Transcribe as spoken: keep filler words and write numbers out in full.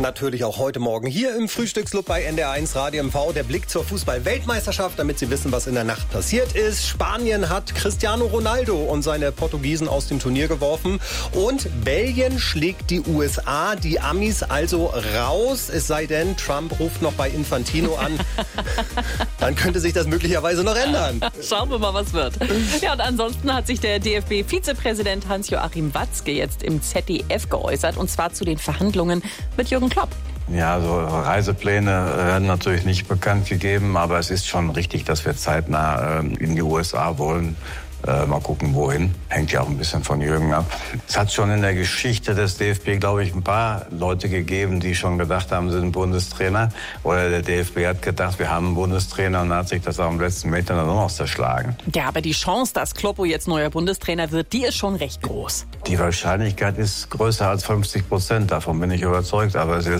Natürlich auch heute Morgen hier im Frühstücksclub bei N D R eins Radio M V. Der Blick zur Fußball-Weltmeisterschaft, damit Sie wissen, was in der Nacht passiert ist. Spanien hat Cristiano Ronaldo und seine Portugiesen aus dem Turnier geworfen. Und Belgien schlägt die U S A, die Amis also raus. Es sei denn, Trump ruft noch bei Infantino an. Dann könnte sich das möglicherweise noch ändern. Schauen wir mal, was wird. Ja, und ansonsten hat sich der D F B-Vizepräsident Hans-Joachim Watzke jetzt im Z D F geäußert. Und zwar zu den Verhandlungen mit Jürgen Klopp. Ja, so Reisepläne werden natürlich nicht bekannt gegeben, aber es ist schon richtig, dass wir zeitnah in die U S A wollen. Äh, mal gucken, wohin. Hängt ja auch ein bisschen von Jürgen ab. Es hat schon in der Geschichte des D F B, glaube ich, ein paar Leute gegeben, die schon gedacht haben, sie sind Bundestrainer. Oder der D F B hat gedacht, wir haben einen Bundestrainer und hat sich das auch am letzten Meter dann noch zerschlagen. Ja, aber die Chance, dass Kloppo jetzt neuer Bundestrainer wird, die ist schon recht groß. Die Wahrscheinlichkeit ist größer als fünfzig Prozent. Davon bin ich überzeugt. Aber es ist